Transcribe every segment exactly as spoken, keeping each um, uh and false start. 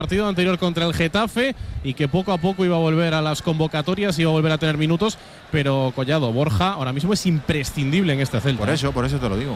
partido anterior contra el Getafe y que poco a poco iba a volver a las convocatorias, iba a volver a tener minutos, pero Collado, Borja ahora mismo es imprescindible en este Celta. Por eso, por eso te lo digo.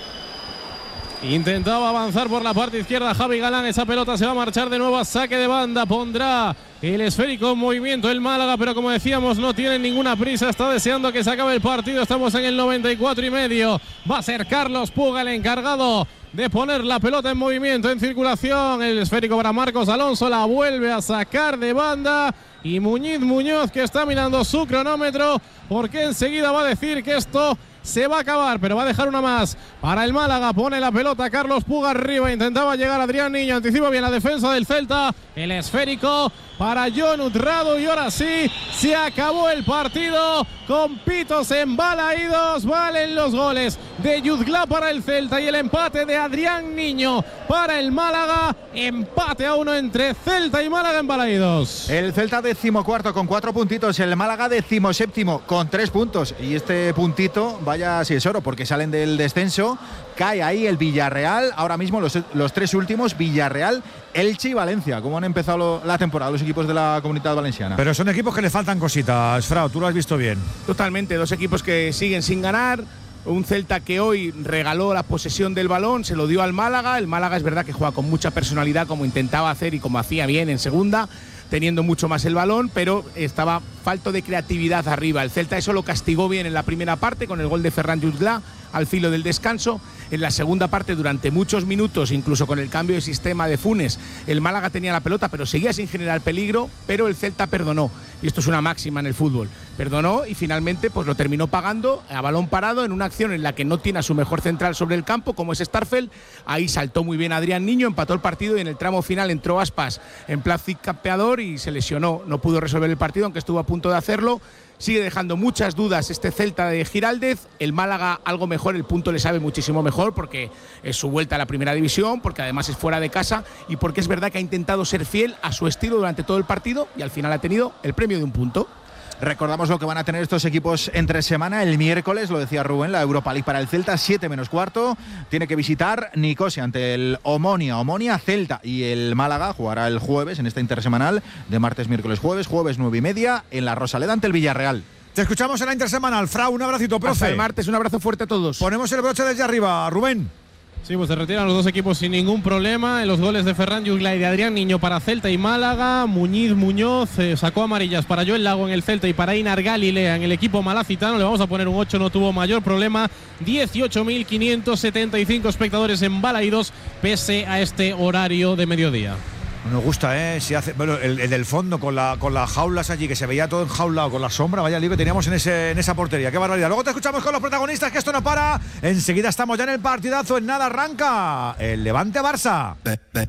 Intentaba avanzar por la parte izquierda Javi Galán, esa pelota se va a marchar de nuevo a saque de banda, pondrá el esférico en movimiento el Málaga, pero como decíamos no tiene ninguna prisa, está deseando que se acabe el partido, estamos en el noventa y cuatro y medio, va a ser Carlos Puga el encargado de poner la pelota en movimiento, en circulación, el esférico para Marcos Alonso, la vuelve a sacar de banda y Muñiz Muñoz que está mirando su cronómetro porque enseguida va a decir que esto se va a acabar, pero va a dejar una más para el Málaga, pone la pelota Carlos Puga arriba, intentaba llegar Adrián Niño, anticipa bien la defensa del Celta, el esférico para Jon Utrado y ahora sí, se acabó el partido con pitos embalaídos, valen los goles de Yuzglá para el Celta y el empate de Adrián Niño para el Málaga, empate a uno entre Celta y Málaga en Balaídos. El Celta decimocuarto con cuatro puntitos, el Málaga decimoséptimo con tres puntos y este puntito vaya si es oro porque salen del descenso, cae ahí el Villarreal, ahora mismo los, los tres últimos, Villarreal, Elche y Valencia, como han empezado lo, la temporada los equipos de la Comunidad Valenciana. Pero son equipos que le faltan cositas, Frau, tú lo has visto bien. Totalmente, dos equipos que siguen sin ganar. Un Celta que hoy regaló la posesión del balón, se lo dio al Málaga. El Málaga es verdad que juega con mucha personalidad, como intentaba hacer y como hacía bien en segunda, teniendo mucho más el balón, pero estaba falto de creatividad arriba. El Celta eso lo castigó bien en la primera parte con el gol de Ferran Yuzglá al filo del descanso. En la segunda parte, durante muchos minutos, incluso con el cambio de sistema de Funes, el Málaga tenía la pelota, pero seguía sin generar peligro, pero el Celta perdonó. Y esto es una máxima en el fútbol. Perdonó y finalmente pues lo terminó pagando a balón parado en una acción en la que no tiene a su mejor central sobre el campo, como es Starfelt. Ahí saltó muy bien Adrián Niño, empató el partido y en el tramo final entró Aspas en plan campeador y se lesionó. No pudo resolver el partido, aunque estuvo a punto de hacerlo. Sigue dejando muchas dudas este Celta de Giraldez. El Málaga algo mejor, el punto le sabe muchísimo mejor porque es su vuelta a la primera división, porque además es fuera de casa y porque es verdad que ha intentado ser fiel a su estilo durante todo el partido y al final ha tenido el premio de un punto. Recordamos lo que van a tener estos equipos entre semana. El miércoles, lo decía Rubén, la Europa League para el Celta, siete menos cuarto. Tiene que visitar Nicosia ante el Omonia. Omonia, Celta. Y el Málaga jugará el jueves en esta intersemanal de martes, miércoles, jueves. Jueves nueve y media en la Rosaleda ante el Villarreal. Te escuchamos en la intersemanal. Frau, un abracito, profe. Hasta el martes, un abrazo fuerte a todos. Ponemos el broche desde arriba, Rubén. Sí, pues se retiran los dos equipos sin ningún problema. En los goles de Ferran Yuzglá y de Adrián Niño para Celta y Málaga. Muñiz Muñoz eh, sacó amarillas para Joel Lago en el Celta y para Einar Galilea en el equipo malacitano. Le vamos a poner un ocho, no tuvo mayor problema. dieciocho mil quinientos setenta y cinco espectadores en Balaídos pese a este horario de mediodía. Nos gusta, ¿eh? Si hace, bueno, el, el del fondo con, la, con las jaulas allí, que se veía todo enjaulado con la sombra, vaya lío que teníamos en, ese, en esa portería. ¡Qué barbaridad! Luego te escuchamos con los protagonistas, que esto no para. Enseguida estamos ya en el partidazo, en nada arranca el Levante-Barça.